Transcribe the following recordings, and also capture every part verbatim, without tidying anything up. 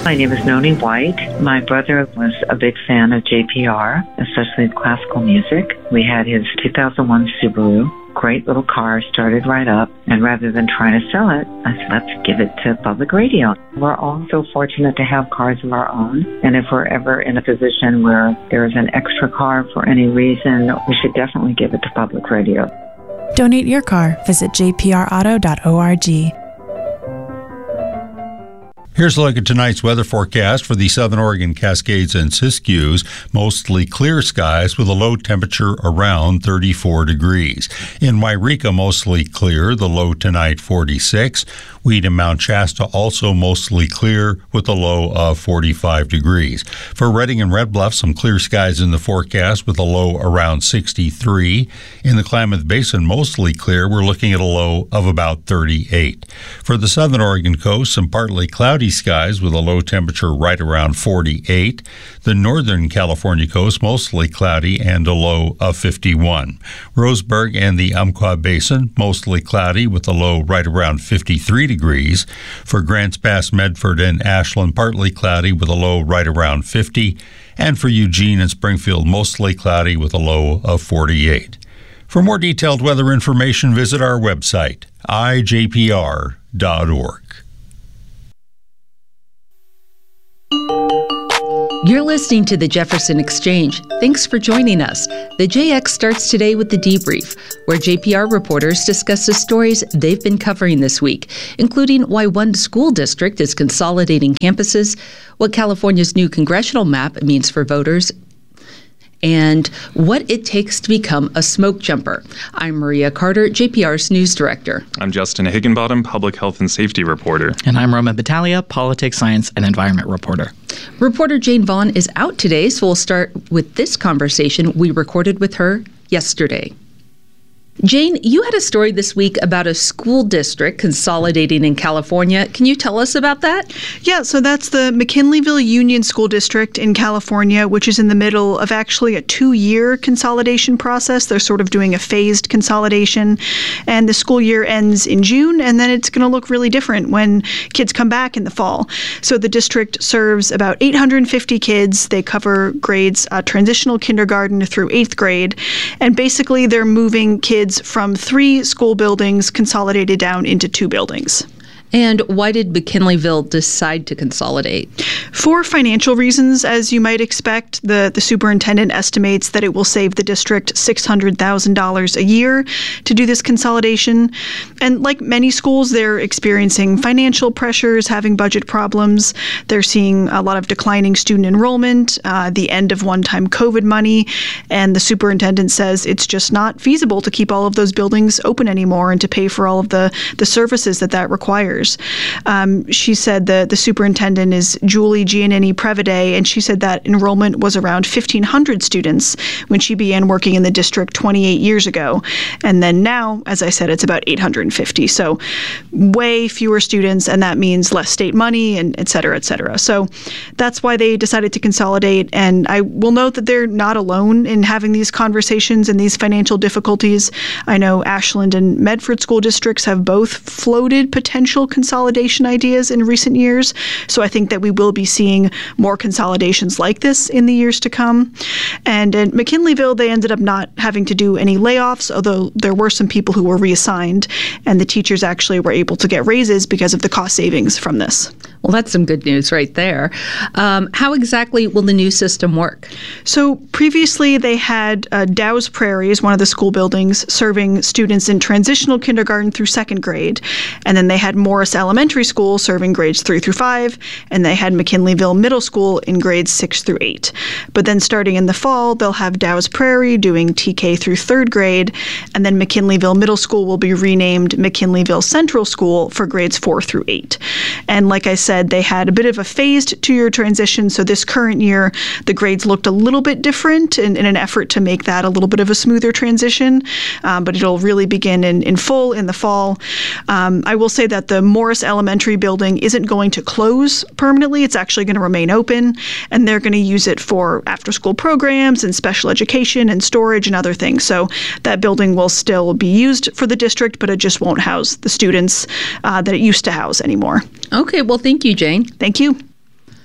My name is Noni White. My brother was a big fan of J P R, especially classical music. We had his two thousand one Subaru. Great little car, started right up, and rather than trying to sell it, I said, let's give it to public radio. We're all so fortunate to have cars of our own, and if we're ever in a position where there's an extra car for any reason, we should definitely give it to public radio. Donate your car. Visit j p r auto dot org. Here's a look at tonight's weather forecast for the Southern Oregon Cascades and Siskiyous. Mostly clear skies with a low temperature around thirty-four degrees. In Wairika, mostly clear, the low tonight forty-six. Weed and Mount Shasta also mostly clear with a low of forty-five degrees. For Redding and Red Bluff, some clear skies in the forecast with a low around sixty-three. In the Klamath Basin, mostly clear. We're looking at a low of about thirty-eight. For the Southern Oregon coast, some partly cloudy skies with a low temperature right around forty-eight. The Northern California coast, mostly cloudy and a low of fifty-one. Roseburg and the Umpqua Basin, mostly cloudy with a low right around fifty-three degrees. For Grants Pass, Medford, and Ashland, partly cloudy with a low right around fifty. And for Eugene and Springfield, mostly cloudy with a low of forty-eight. For more detailed weather information, visit our website, i j p r dot org. You're listening to the Jefferson Exchange. Thanks for joining us. The J X starts today with the debrief, where J P R reporters discuss the stories they've been covering this week, including why one school district is consolidating campuses, what California's new congressional map means for voters, and what it takes to become a smoke jumper. I'm Maria Carter, J P R's news director. I'm Justin Higginbottom, public health and safety reporter. And I'm Roma Battaglia, politics, science, and environment reporter. Reporter Jane Vaughn is out today, so we'll start with this conversation we recorded with her yesterday. Jane, you had a story this week about a school district consolidating in California. Can you tell us about that? Yeah, so that's the McKinleyville Union School District in California, which is in the middle of actually a two-year consolidation process. They're sort of doing a phased consolidation, and the school year ends in June, and then it's going to look really different when kids come back in the fall. So the district serves about eight hundred fifty kids. They cover grades uh, transitional kindergarten through eighth grade, and basically they're moving kids from three school buildings consolidated down into two buildings. And why did McKinleyville decide to consolidate? For financial reasons, as you might expect. The, the superintendent estimates that it will save the district six hundred thousand dollars a year to do this consolidation. And like many schools, they're experiencing financial pressures, having budget problems. They're seeing a lot of declining student enrollment, uh, the end of one-time COVID money. And the superintendent says it's just not feasible to keep all of those buildings open anymore and to pay for all of the, the services that that requires. Um, she said the, the superintendent is Julie Giannini Previde, and she said that enrollment was around fifteen hundred students when she began working in the district twenty-eight years ago. And then now, as I said, it's about eight hundred fifty. So way fewer students, and that means less state money, and et cetera, et cetera. So that's why they decided to consolidate. And I will note that they're not alone in having these conversations and these financial difficulties. I know Ashland and Medford school districts have both floated potential consolidation ideas in recent years. So I think that we will be seeing more consolidations like this in the years to come. And in McKinleyville, they ended up not having to do any layoffs, although there were some people who were reassigned, and the teachers actually were able to get raises because of the cost savings from this. Well, that's some good news right there. Um, how exactly will the new system work? So previously they had uh, Dow's Prairie as one of the school buildings serving students in transitional kindergarten through second grade. And then they had Morris Elementary School serving grades three through five. And they had McKinleyville Middle School in grades six through eight. But then starting in the fall, they'll have Dow's Prairie doing T K through third grade. And then McKinleyville Middle School will be renamed McKinleyville Central School for grades four through eight. And like I said, they had a bit of a phased two-year transition. So this current year, the grades looked a little bit different in, in an effort to make that a little bit of a smoother transition. Um, but it'll really begin in, in full in the fall. Um, I will say that the Morris Elementary building isn't going to close permanently. It's actually going to remain open, and they're going to use it for after-school programs and special education and storage and other things. So that building will still be used for the district, but it just won't house the students uh, that it used to house anymore. Okay, well, thank you, Jane. Thank you.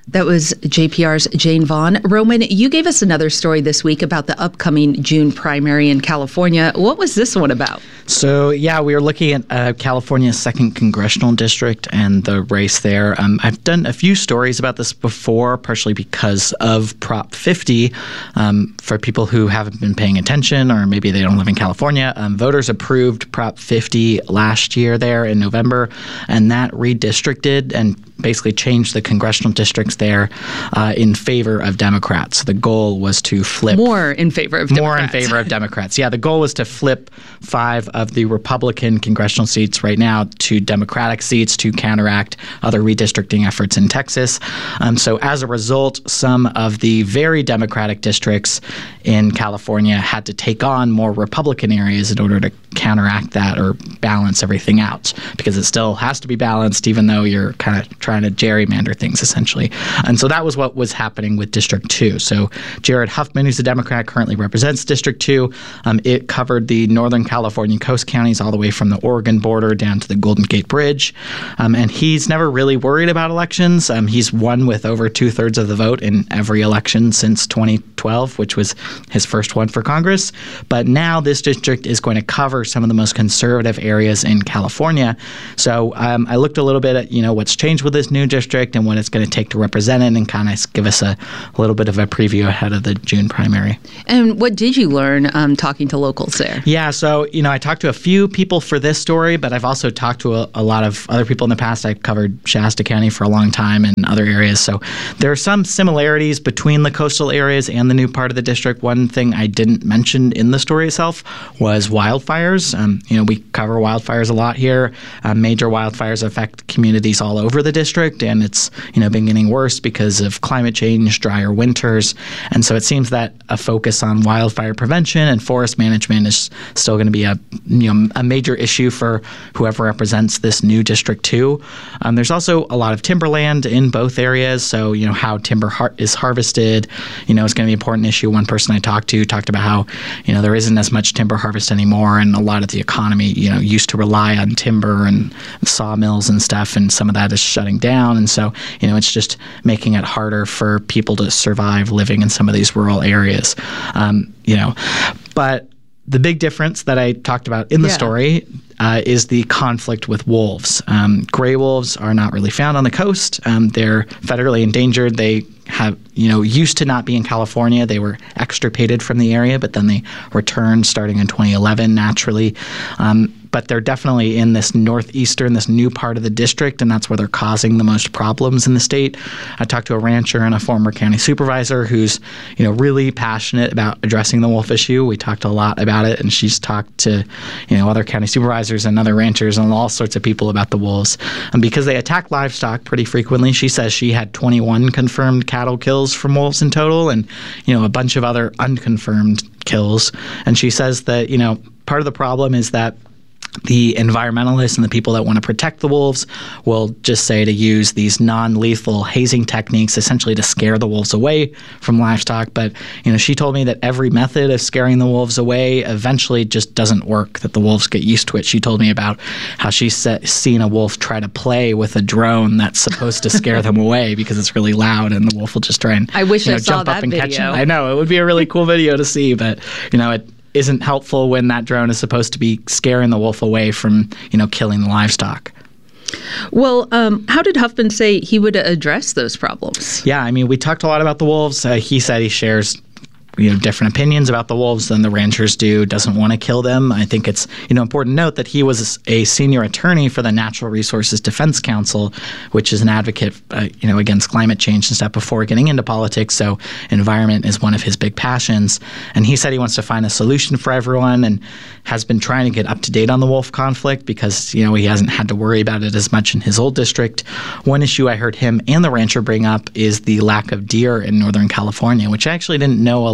That was J P R's Jane Vaughn. Roman, you gave us another story this week about the upcoming June primary in California. What was this one about? So, yeah, we were looking at uh, California's second congressional district and the race there. Um, I've done a few stories about this before, partially because of Prop fifty. Um, for people who haven't been paying attention, or maybe they don't live in California, um, voters approved Prop fifty last year there in November, and that redistricted and basically changed the congressional districts there uh, in favor of Democrats. The goal was to flip more in favor of Democrats. More in favor of Democrats. Yeah, the goal was to flip five of the Republican congressional seats right now to Democratic seats to counteract other redistricting efforts in Texas. Um, so as a result, some of the very Democratic districts in California had to take on more Republican areas in order to counteract that or balance everything out, because it still has to be balanced even though you're kind of trying to gerrymander things essentially. And so that was what was happening with District two. So Jared Huffman, who's a Democrat, currently represents District two. Um, it covered the Northern California coast counties all the way from the Oregon border down to the Golden Gate Bridge. Um, and he's never really worried about elections. Um, he's won with over two-thirds of the vote in every election since twenty twelve, which was his first one for Congress. But now this district is going to cover some of the most conservative areas in California. So um, I looked a little bit at, you know, what's changed with this new district and what it's going to take to represent it, and kind of give us a, a little bit of a preview ahead of the June primary. And what did you learn um, talking to locals there? Yeah, so, you know, I talked to a few people for this story, but I've also talked to a, a lot of other people in the past. I covered Shasta County for a long time and other areas. So there are some similarities between the coastal areas and the new part of the district. One thing I didn't mention in the story itself was wildfires. Um, you know, we cover wildfires a lot here. Uh, major wildfires affect communities all over the district, and it's, you know, been getting worse because of climate change, drier winters. And so it seems that a focus on wildfire prevention and forest management is still going to be a, you know, a major issue for whoever represents this new District two. Um, there's also a lot of timberland in both areas. So, you know, how timber har- is harvested, you know, is going to be an important issue. One person I talked to talked about how, you know, there isn't as much timber harvest anymore, and a lot of the economy, you know, used to rely on timber and sawmills and stuff, and some of that is shutting down. And so, you know, it's just making it harder for people to survive living in some of these rural areas, um, you know. But the big difference that I talked about in the yeah. story uh, is the conflict with wolves. Um, gray wolves are not really found on the coast. Um, they're federally endangered. They have, you know, used to not be in California. They were extirpated from the area, but then they returned starting in twenty eleven naturally. Um, but they're definitely in this northeastern, this new part of the district, and that's where they're causing the most problems in the state. I talked to a rancher and a former county supervisor who's, you know, really passionate about addressing the wolf issue. We talked a lot about it, and she's talked to, you know, other county supervisors and other ranchers and all sorts of people about the wolves. And because they attack livestock pretty frequently, she says she had twenty-one confirmed cattle kills from wolves in total, and, you know, a bunch of other unconfirmed kills. And she says that, you know, part of the problem is that the environmentalists and the people that want to protect the wolves will just say to use these non-lethal hazing techniques essentially to scare the wolves away from livestock. But, you know, she told me that every method of scaring the wolves away eventually just doesn't work, that the wolves get used to it. She told me about how she's seen a wolf try to play with a drone that's supposed to scare them away because it's really loud, and the wolf will just try and, I wish you know, I saw jump that up and video. catch them. I know, it would be a really cool video to see, but, you know, it isn't helpful when that drone is supposed to be scaring the wolf away from, you know, killing the livestock. Well, um, how did Huffman say he would address those problems? Yeah, I mean, we talked a lot about the wolves. Uh, he said he shares, you know, different opinions about the wolves than the ranchers do, doesn't want to kill them. I think it's, you know, important to note that he was a senior attorney for the Natural Resources Defense Council, which is an advocate, uh, you know, against climate change and stuff before getting into politics. So environment is one of his big passions. And he said he wants to find a solution for everyone and has been trying to get up to date on the wolf conflict because, you know, he hasn't had to worry about it as much in his old district. One issue I heard him and the rancher bring up is the lack of deer in Northern California, which I actually didn't know a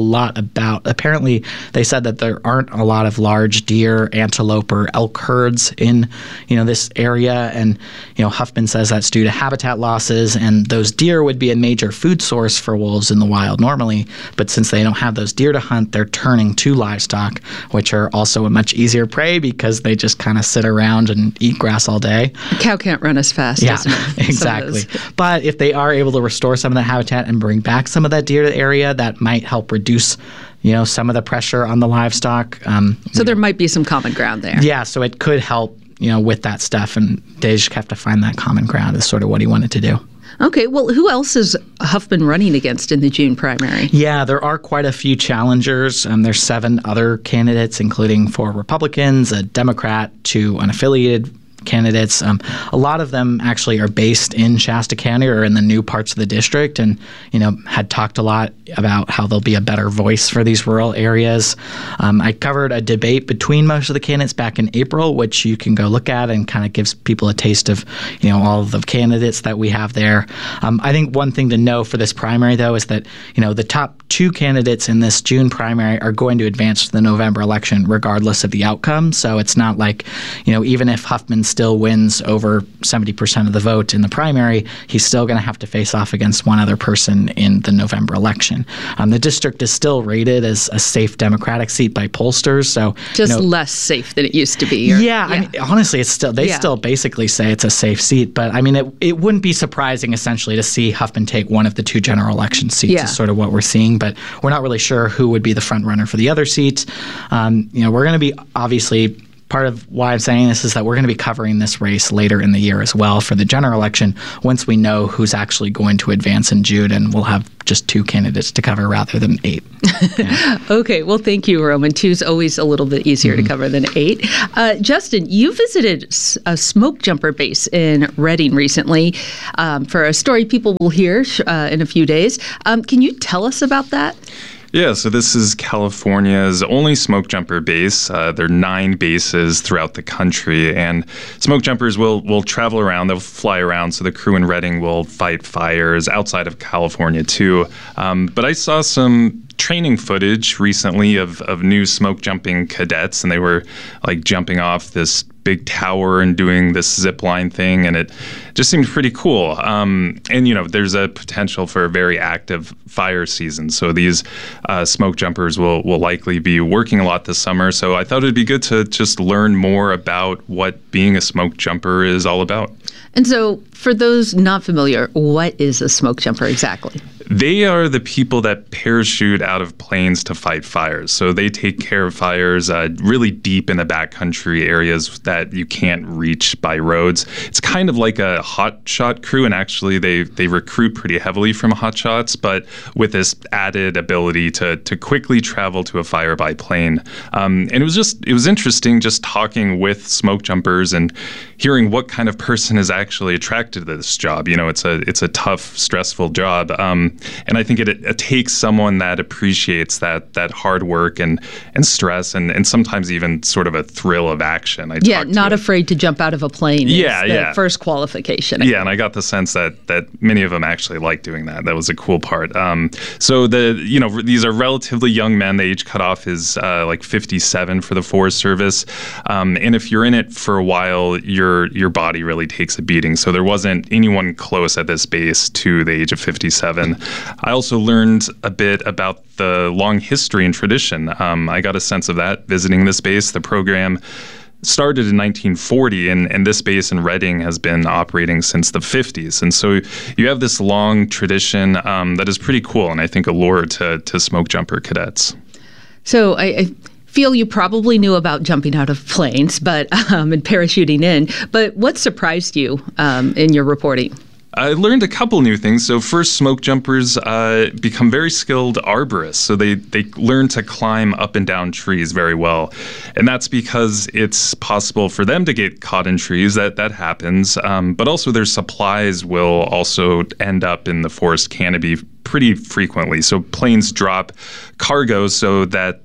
lot about. Apparently, they said that there aren't a lot of large deer, antelope, or elk herds in, you know, this area. And, you know, Huffman says that's due to habitat losses, and those deer would be a major food source for wolves in the wild normally. But since they don't have those deer to hunt, they're turning to livestock, which are also a much easier prey because they just kind of sit around and eat grass all day. A cow can't run as fast. Yeah, as exactly. But if they are able to restore some of that habitat and bring back some of that deer to the area, that might help reduce, you know, some of the pressure on the livestock. Um, so there might be some common ground there. Yeah, so it could help, you know, with that stuff. And they just have to find that common ground is sort of what he wanted to do. Okay, well, who else is Huffman running against in the June primary? Yeah, there are quite a few challengers. Um, there's seven other candidates, including four Republicans, a Democrat, two unaffiliated candidates. Um, a lot of them actually are based in Shasta County or in the new parts of the district, and you know had talked a lot about how there'll be a better voice for these rural areas. Um, I covered a debate between most of the candidates back in April, which you can go look at and kind of gives people a taste of you know all of the candidates that we have there. Um, I think one thing to know for this primary, though, is that you know the top two candidates in this June primary are going to advance to the November election regardless of the outcome. So it's not like you know even if Huffman's still wins over seventy percent of the vote in the primary, he's still going to have to face off against one other person in the November election. Um, the district is still rated as a safe Democratic seat by pollsters, so just you know, less safe than it used to be. Or, yeah, yeah. I mean, honestly, it's still they yeah. still basically say it's a safe seat, but I mean, it it wouldn't be surprising essentially to see Huffman take one of the two general election seats. Yeah. Is sort of what we're seeing, but we're not really sure who would be the front runner for the other seats. Um, you know, we're going to be obviously. Part of why I'm saying this is that we're going to be covering this race later in the year as well for the general election once we know who's actually going to advance in June, and we'll have just two candidates to cover rather than eight. Yeah. Okay, well, thank you, Roman. Two's always a little bit easier mm-hmm. to cover than eight. Uh, Justin, you visited a smoke jumper base in Redding recently um, for a story people will hear uh, in a few days. Um, can you tell us about that? Yeah, so this is California's only smoke jumper base. Uh, there are nine bases throughout the country, and smoke jumpers will will travel around. They'll fly around, so the crew in Redding will fight fires outside of California too. Um, but I saw some training footage recently of, of new smoke jumping cadets, and they were like jumping off this big tower and doing this zip line thing, and it just seemed pretty cool. Um, and, you know, there's a potential for a very active fire season. So these uh, smoke jumpers will, will likely be working a lot this summer. So I thought it'd be good to just learn more about what being a smoke jumper is all about. And so for those not familiar, what is a smoke jumper exactly? They are the people that parachute out of planes to fight fires. So they take care of fires uh, really deep in the backcountry areas that you can't reach by roads. It's kind of like a hotshot crew, and actually they they recruit pretty heavily from hotshots, but with this added ability to to quickly travel to a fire by plane. Um, and it was just it was interesting just talking with smoke jumpers and hearing what kind of person is actually attracted to this job. You know, it's a it's a tough, stressful job. Um, And I think it, it takes someone that appreciates that that hard work and, and stress and, and sometimes even sort of a thrill of action. I yeah, not to afraid to jump out of a plane. Yeah, is the yeah. first qualification. Yeah, and I got the sense that that many of them actually like doing that. That was a cool part. Um, so the you know these are relatively young men. The age cutoff is uh, like fifty-seven for the Forest Service, um, and if you're in it for a while, your your body really takes a beating. So there wasn't anyone close at this base to the age of fifty-seven. I also learned a bit about the long history and tradition. Um, I got a sense of that visiting this base. The program started in nineteen forty, and, and this base in Redding has been operating since the fifties. And so you have this long tradition um, that is pretty cool, and I think a lure to, to smoke jumper cadets. So I... I feel you probably knew about jumping out of planes but um, and parachuting in, but what surprised you um, in your reporting? I learned a couple new things. So first, smoke jumpers uh, become very skilled arborists. So they, they learn to climb up and down trees very well. And that's because it's possible for them to get caught in trees. That that happens. Um, but also their supplies will also end up in the forest canopy pretty frequently. So planes drop cargo so that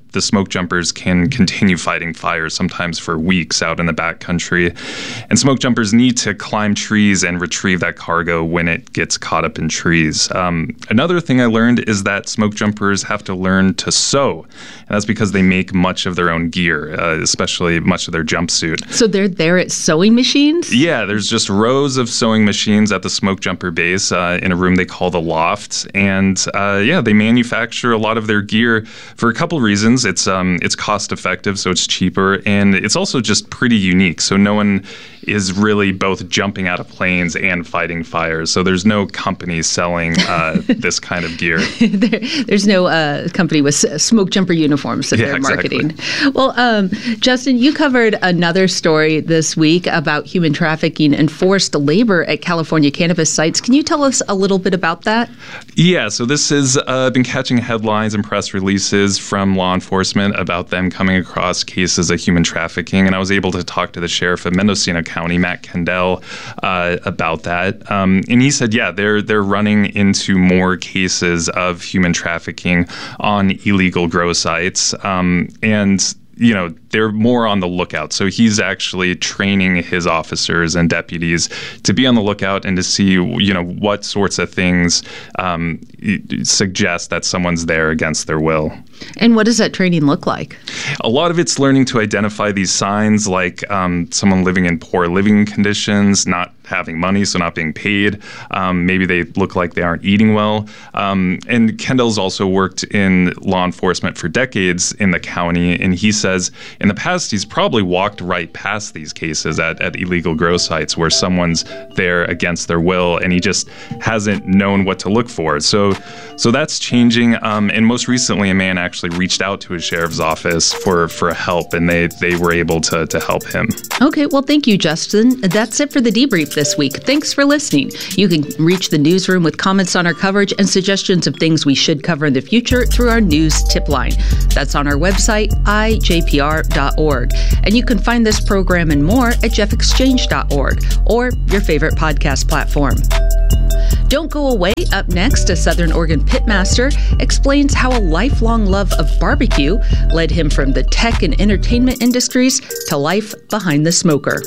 the smoke jumpers can continue fighting fires, sometimes for weeks out in the backcountry. And smoke jumpers need to climb trees and retrieve that cargo when it gets caught up in trees. Um, another thing I learned is that smoke jumpers have to learn to sew. And that's because they make much of their own gear, uh, especially much of their jumpsuit. So they're there at sewing machines? Yeah, there's just rows of sewing machines at the smoke jumper base uh, in a room they call the loft. And uh, yeah, they manufacture a lot of their gear for a couple reasons. It's um, it's cost effective, so it's cheaper. And it's also just pretty unique. So no one is really both jumping out of planes and fighting fires. So there's no company selling uh, this kind of gear. there, there's no uh, company with smoke jumper uniforms that yeah, they're marketing. Exactly. Well, um, Justin, you covered another story this week about human trafficking and forced labor at California cannabis sites. Can you tell us a little bit about that? Yeah, so this has uh, been catching headlines and press releases from law enforcement about them coming across cases of human trafficking. And I was able to talk to the sheriff of Mendocino County, Matt Kendall, uh, about that. Um, and he said, yeah, they're they're running into more cases of human trafficking on illegal grow sites. Um, and you know, they're more on the lookout. So he's actually training his officers and deputies to be on the lookout and to see, you know, what sorts of things um, suggest that someone's there against their will. And what does that training look like? A lot of it's learning to identify these signs, like um, someone living in poor living conditions, not having money, so not being paid. Um, maybe they look like they aren't eating well. Um, and Kendall's also worked in law enforcement for decades in the county, and he says in the past he's probably walked right past these cases at, at illegal grow sites where someone's there against their will, and he just hasn't known what to look for. So, so that's changing. Um, and most recently, a man actually reached out to his sheriff's office for, for help, and they, they were able to, to help him. Okay, well, thank you, Justin. That's it for the debrief this week. Thanks for listening. You can reach the newsroom with comments on our coverage and suggestions of things we should cover in the future through our news tip line. That's on our website, I J P R dot org. And you can find this program and more at jeff exchange dot org or your favorite podcast platform. Don't go away. Up next, a Southern Oregon pitmaster explains how a lifelong love of barbecue led him from the tech and entertainment industries to life behind the smoker.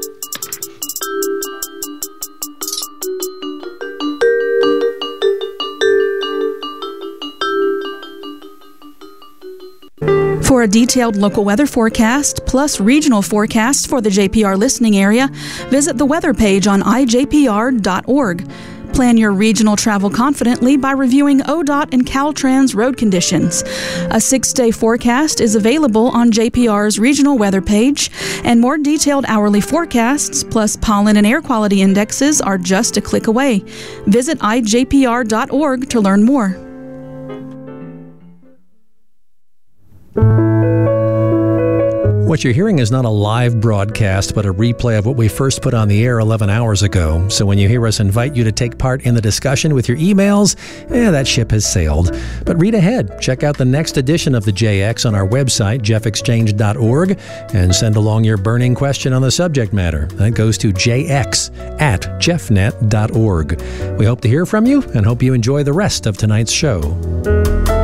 For a detailed local weather forecast, plus regional forecasts for the J P R listening area, visit the weather page on I J P R dot org. Plan your regional travel confidently by reviewing O D O T and Caltrans road conditions. A six-day forecast is available on J P R's regional weather page, and more detailed hourly forecasts, plus pollen and air quality indexes, are just a click away. Visit I J P R dot org to learn more. What you're hearing is not a live broadcast, but a replay of what we first put on the air eleven hours ago. So when you hear us invite you to take part in the discussion with your emails, eh, that ship has sailed. But read ahead. Check out the next edition of the J X on our website, jeff exchange dot org, and send along your burning question on the subject matter. That goes to j x at jeff net dot org. We hope to hear from you and hope you enjoy the rest of tonight's show.